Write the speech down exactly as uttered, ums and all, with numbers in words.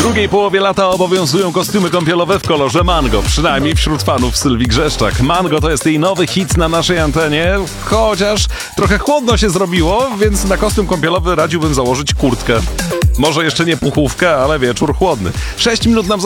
drugiej połowie lata obowiązują kostiumy kąpielowe w kolorze mango, przynajmniej wśród fanów Sylwii Grzeszczak. Mango to jest jej nowy hit na naszej antenie, chociaż trochę chłodno się zrobiło, więc na kostium kąpielowy radziłbym założyć kurtkę. Może jeszcze nie puchówkę, ale wieczór chłodny. Sześć minut nam